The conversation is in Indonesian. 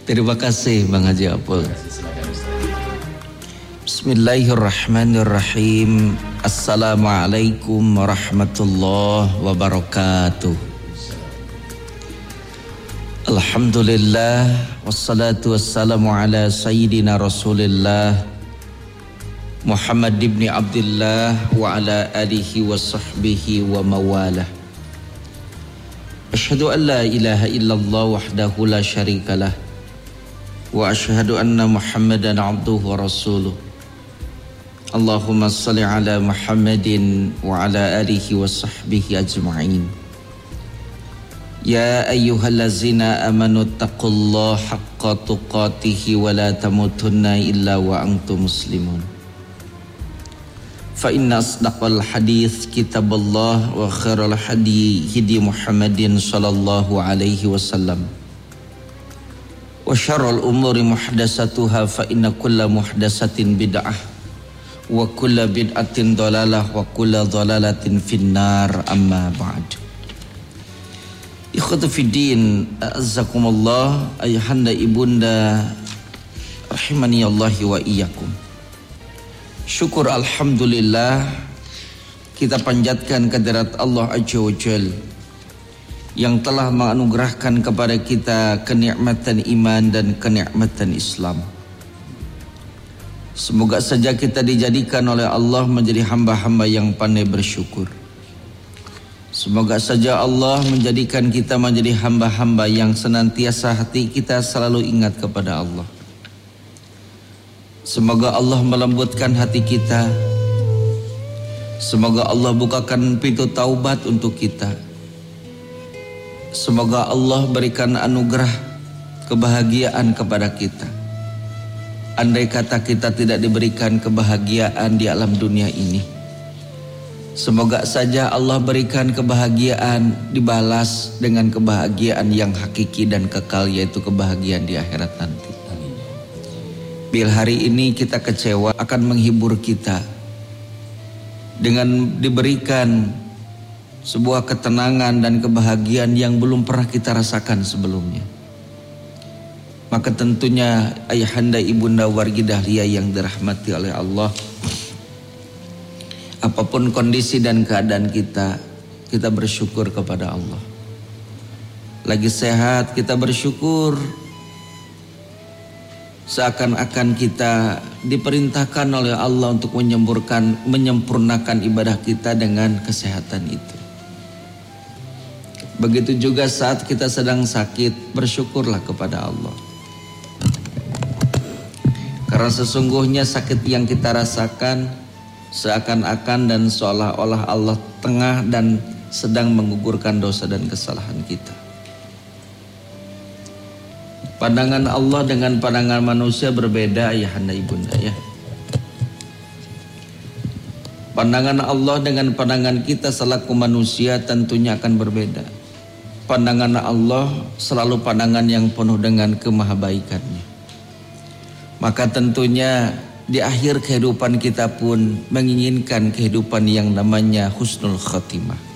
Terima kasih Bang Haji Apul. Bismillahirrahmanirrahim. Assalamualaikum warahmatullahi wabarakatuh. Alhamdulillah wassalatu wassalamu ala sayyidina Rasulillah Muhammad ibn Abdullah wa ala alihi wa sahbihi wa mawalah. Asyhadu an la ilaha illallah wahdahu la syarikalah wa asyhadu anna Muhammadan abduhu wa rasuluh. Allahumma salli ala Muhammadin wa ala alihi wa sahbihi ajma'in. Ya ayyuhallazina amanu taqullaha haqqa tuqatih wa la tamutunna illa wa antum muslimun. Fa inna asdaqal hadits kitabullah wa khairal hadi hadi Muhammadin sallallahu alaihi wasallam. Wa syarrul umuri muhdatsatuha fa inna kulla muhdatsatin bid'ah wa kulla bid'atin dhalalah wa kulla dhalalatin finnar amma ba'd. Ikhwatu fiddin, azzakumullah, ayahanda ibunda rahimani Allah wa iyyakum. Syukur alhamdulillah kita panjatkan kehadirat Allah Azza wa Jalla yang telah menganugerahkan kepada kita kenikmatan iman dan kenikmatan Islam. Semoga saja kita dijadikan oleh Allah menjadi hamba-hamba yang pandai bersyukur. Semoga saja Allah menjadikan kita menjadi hamba-hamba yang senantiasa hati kita selalu ingat kepada Allah. Semoga Allah melembutkan hati kita. Semoga Allah bukakan pintu taubat untuk kita. Semoga Allah berikan anugerah kebahagiaan kepada kita. Andai kata kita tidak diberikan kebahagiaan di alam dunia ini, semoga saja Allah berikan kebahagiaan dibalas dengan kebahagiaan yang hakiki dan kekal, yaitu kebahagiaan di akhirat nanti. Bila hari ini kita kecewa, akan menghibur kita dengan diberikan sebuah ketenangan dan kebahagiaan yang belum pernah kita rasakan sebelumnya. Maka tentunya ayahanda ibunda wargi dahlia yang dirahmati oleh Allah, apapun kondisi dan keadaan kita, kita bersyukur kepada Allah. Lagi sehat kita bersyukur, seakan-akan kita diperintahkan oleh Allah untuk menyempurnakan ibadah kita dengan kesehatan itu. Begitu juga saat kita sedang sakit, bersyukurlah kepada Allah. Karena sesungguhnya sakit yang kita rasakan seakan-akan dan seolah-olah Allah tengah dan sedang menggugurkan dosa dan kesalahan kita. Pandangan Allah dengan pandangan manusia berbeda, ayahanda ibunda ya. Pandangan Allah dengan pandangan kita selaku manusia tentunya akan berbeda. Pandangan Allah selalu pandangan yang penuh dengan kemahabaikannya. Maka tentunya di akhir kehidupan kita pun menginginkan kehidupan yang namanya husnul khatimah.